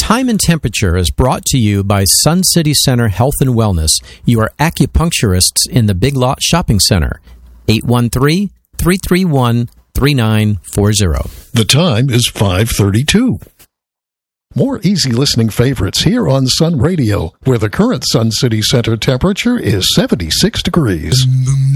Time and Temperature is brought to you by Sun City Center Health and Wellness, your acupuncturists in the Big Lot Shopping Center. 813-331-3940. The time is 5:32. More easy listening favorites here on Sun Radio, where the current Sun City Center temperature is 76 degrees.